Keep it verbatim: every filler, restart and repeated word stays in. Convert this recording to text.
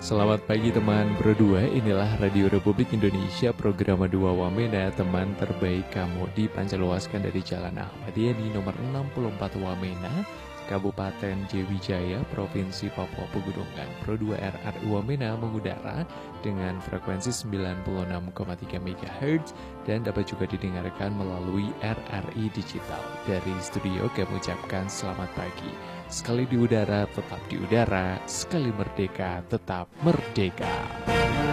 Selamat pagi teman berdua, inilah Radio Republik Indonesia program dua Wamena, teman terbaik kamu dipancarluaskan dari Jalan Ahmad Yani nomor enam puluh empat Wamena, Kabupaten Jayawijaya, Provinsi Papua Pegunungan. Pro dua R R I Wamena mengudara dengan frekuensi sembilan puluh enam koma tiga megahertz dan dapat juga didengarkan melalui R R I Digital. Dari studio kami ucapkan selamat pagi. Sekali di udara tetap di udara, sekali merdeka tetap merdeka.